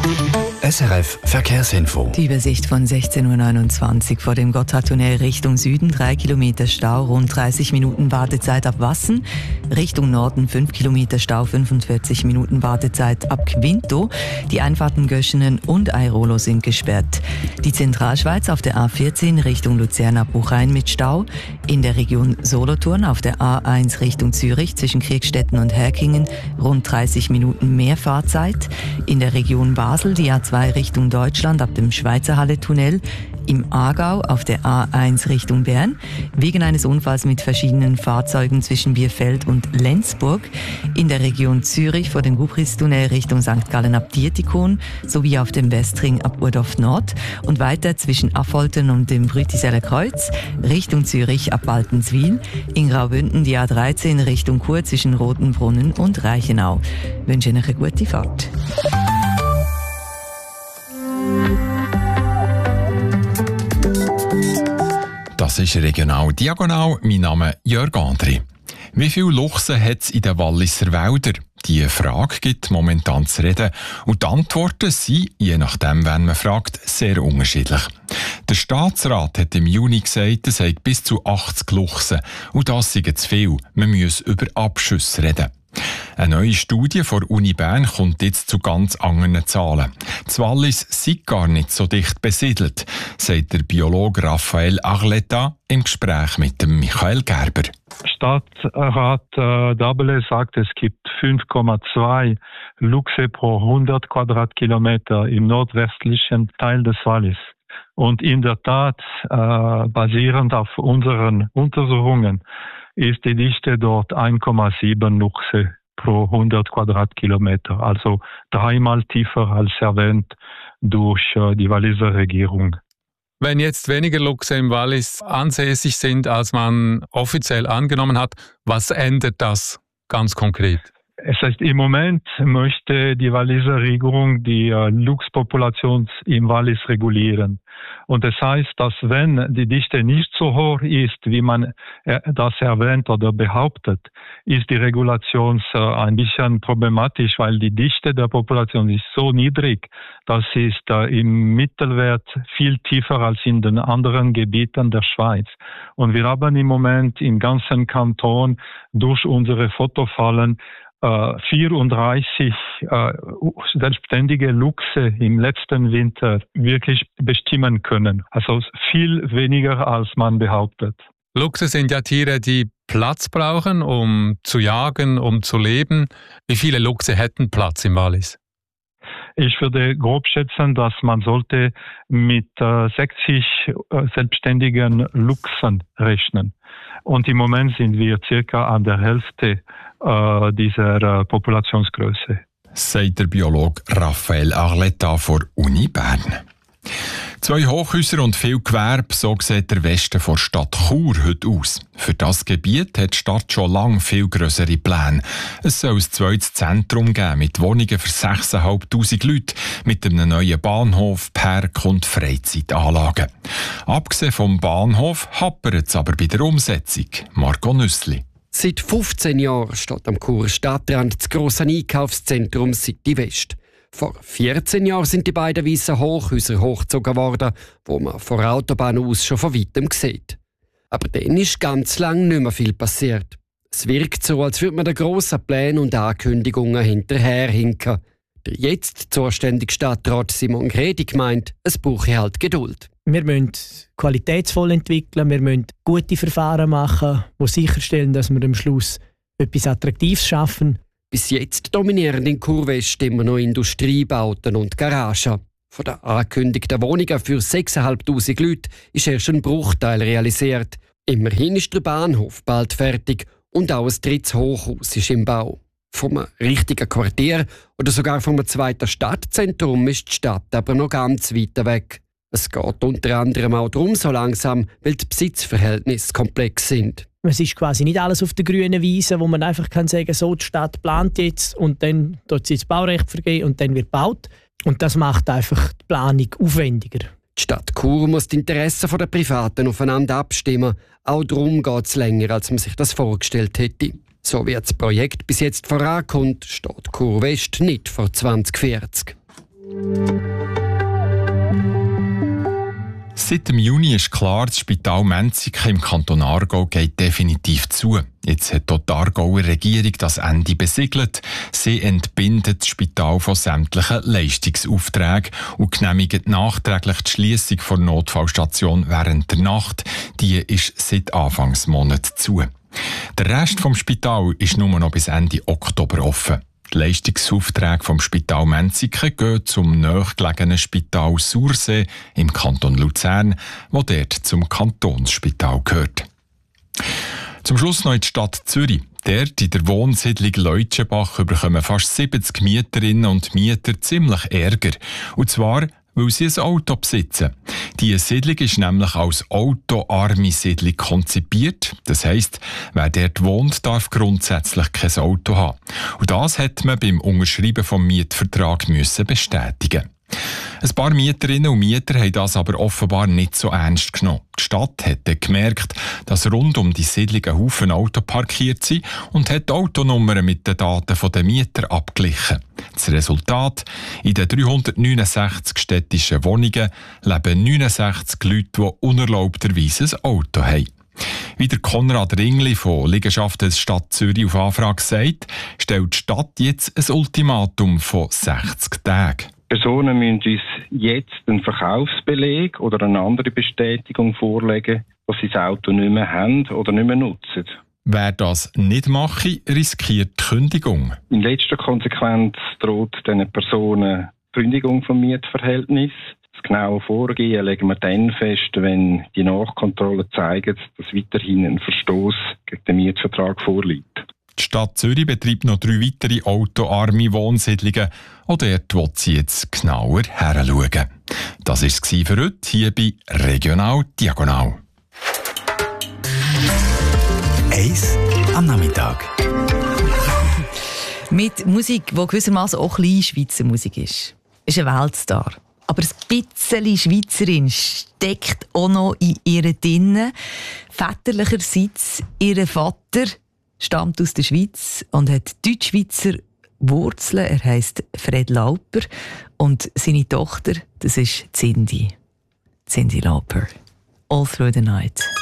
SRF Verkehrsinfo. Die Übersicht von 16.29 Uhr vor dem Gotthardtunnel Richtung Süden, 3 Kilometer Stau, rund 30 Minuten Wartezeit ab Wassen. Richtung Norden 5 Kilometer Stau, 45 Minuten Wartezeit ab Quinto. Die Einfahrten Göschenen und Airolo sind gesperrt. Die Zentralschweiz auf der A14 Richtung Luzern ab Buchheim mit Stau. In der Region Solothurn auf der A1 Richtung Zürich zwischen Kriegstetten und Herkingen rund 30 Minuten mehr Fahrzeit. In der Region Basel die A2 Richtung Deutschland ab dem Schweizerhalle-Tunnel. Im Aargau auf der A1 Richtung Bern wegen eines Unfalls mit verschiedenen Fahrzeugen zwischen Bierfeld und Lenzburg. In der Region Zürich vor dem Gubristunnel Richtung St. Gallen ab Dietikon sowie auf dem Westring ab Urdorf Nord und weiter zwischen Affolten und dem Brütiseller Kreuz Richtung Zürich ab Baltenswil. In Graubünden die A13 Richtung Chur zwischen Rotenbrunnen und Reichenau. Ich wünsche Ihnen eine gute Fahrt. Das ist Regional Diagonal. Mein Name ist Jörg Andri. Wie viele Luchse hat es in den Walliser Wäldern? Diese Frage gibt momentan zu reden. Und die Antworten sind, je nachdem, wen man fragt, sehr unterschiedlich. Der Staatsrat hat im Juni gesagt, es sei bis zu 80 Luchse. Und das sei zu viel. Man müsse über Abschüsse reden. Eine neue Studie von Uni Bern kommt jetzt zu ganz anderen Zahlen. Das Wallis sei gar nicht so dicht besiedelt, sagt der Biologe Raphael Arletta im Gespräch mit dem Michael Gerber. Stadtrat Dabele sagt, es gibt 5,2 Luchse pro 100 Quadratkilometer im nordwestlichen Teil des Wallis. Und in der Tat, basierend auf unseren Untersuchungen, ist die Dichte dort 1,7 Luchse pro 100 Quadratkilometer, also 3-mal tiefer als erwähnt durch die Walliser Regierung. Wenn jetzt weniger Luchse im Wallis ansässig sind, als man offiziell angenommen hat, was ändert das ganz konkret? Es heißt, im Moment möchte die Walliser Regierung die Luchspopulation im Wallis regulieren. Und das heißt, dass wenn die Dichte nicht so hoch ist, wie man das erwähnt oder behauptet, ist die Regulation ein bisschen problematisch, weil die Dichte der Population ist so niedrig, das ist im Mittelwert viel tiefer als in den anderen Gebieten der Schweiz. Und wir haben im Moment im ganzen Kanton durch unsere Fotofallen 34 selbstständige Luchse im letzten Winter wirklich bestimmen können. Also viel weniger, als man behauptet. Luchse sind ja Tiere, die Platz brauchen, um zu jagen, um zu leben. Wie viele Luchse hätten Platz im Wallis? Ich würde grob schätzen, dass man sollte mit 60 selbstständigen Luchsen rechnen. Und im Moment sind wir circa an der Hälfte dieser Populationsgröße. Sagt der Biologe Raphael Arletta von Uni Bern. 2 Hochhäuser und viel Gewerbe, so sieht der Westen der Stadt Chur heute aus. Für das Gebiet hat die Stadt schon lange viel grössere Pläne. Es soll ein zweites Zentrum geben mit Wohnungen für 6'500 Leute, mit einem neuen Bahnhof, Park und Freizeitanlagen. Abgesehen vom Bahnhof hapert es aber bei der Umsetzung. Marco Nüssli. Seit 15 Jahren steht am Churer Stadtrand das grosse Einkaufszentrum City West. Vor 14 Jahren sind die beiden weißen Hochhäuser hochgezogen worden, wo man von der Autobahn aus schon von weitem sieht. Aber dann ist ganz lang nicht mehr viel passiert. Es wirkt so, als würde man den grossen Plänen und Ankündigungen hinterherhinken. Der jetzt zuständige Stadtrat Simon Gredig meint, es brauche halt Geduld. Wir müssen qualitätsvoll entwickeln, wir müssen gute Verfahren machen, die sicherstellen, dass wir am Schluss etwas Attraktives schaffen. Bis jetzt dominieren in Chur West immer noch Industriebauten und Garagen. Von den angekündigten Wohnungen für 6'500 Leute ist erst ein Bruchteil realisiert. Immerhin ist der Bahnhof bald fertig und auch ein drittes Hochhaus ist im Bau. Vom richtigen Quartier oder sogar vom zweiten Stadtzentrum ist die Stadt aber noch ganz weit weg. Es geht unter anderem auch darum so langsam, weil die Besitzverhältnisse komplex sind. Es ist quasi nicht alles auf der grünen Wiese, wo man einfach kann sagen, so die Stadt plant jetzt und dann dort sie das Baurecht vergeben und dann wird gebaut. Und das macht einfach die Planung aufwendiger. Die Stadt Chur muss die Interessen der Privaten aufeinander abstimmen. Auch darum geht es länger, als man sich das vorgestellt hätte. So wie das Projekt bis jetzt vorankommt, steht Chur West nicht vor 2040. Seit dem Juni ist klar, das Spital Menziken im Kanton Aargau geht definitiv zu. Jetzt hat die Aargauer Regierung das Ende besiegelt. Sie entbindet das Spital von sämtlichen Leistungsaufträgen und genehmigt nachträglich die Schliessung der Notfallstation während der Nacht. Die ist seit Anfangsmonat zu. Der Rest vom Spital ist nur noch bis Ende Oktober offen. Die Leistungsaufträge vom Spital Menziken gehen zum nahegelegenen Spital Sursee im Kanton Luzern, wo dort zum Kantonsspital gehört. Zum Schluss noch in die Stadt Zürich. Dort in der Wohnsiedlung Leutschenbach bekommen fast 70 Mieterinnen und Mieter ziemlich Ärger. Und zwar, weil sie ein Auto besitzen. Diese Siedlung ist nämlich als autoarme Siedlung konzipiert. Das heisst, wer dort wohnt, darf grundsätzlich kein Auto haben. Und das hat man beim Unterschreiben vom Mietvertrag bestätigen. Ein paar Mieterinnen und Mieter haben das aber offenbar nicht so ernst genommen. Die Stadt hat dann gemerkt, dass rund um die Siedlung ein Haufen Autos parkiert sind und hat die Autonummern mit den Daten der Mieter abgeglichen. Das Resultat: in den 369 städtischen Wohnungen leben 69 Leute, die unerlaubterweise ein Auto haben. Wie der Konrad Ringli von Liegenschaften der Stadt Zürich auf Anfrage sagt, stellt die Stadt jetzt ein Ultimatum von 60 Tagen. Personen müssen uns jetzt einen Verkaufsbeleg oder eine andere Bestätigung vorlegen, dass sie das Auto nicht mehr haben oder nicht mehr nutzen. Wer das nicht mache, riskiert die Kündigung. In letzter Konsequenz droht diesen Personen die Kündigung vom Mietverhältnis. Das genaue Vorgehen legen wir dann fest, wenn die Nachkontrollen zeigen, dass weiterhin ein Verstoß gegen den Mietvertrag vorliegt. Die Stadt Zürich betreibt noch 3 weitere autoarme Wohnsiedlungen. Auch dort will sie jetzt genauer hinschauen. Das war es für heute hier bei Regional Diagonal. Eis am Nachmittag. Mit Musik, die gewissermaßen auch ein bisschen Schweizer Musik ist. Ist ein Weltstar. Aber ein bisschen Schweizerin steckt auch noch in ihr drin. Väterlicherseits, ihr Vater stammt aus der Schweiz und hat Deutschschweizer Wurzeln. Er heisst Fred Lauper und seine Tochter, das ist Cindy Lauper. All Through the Night.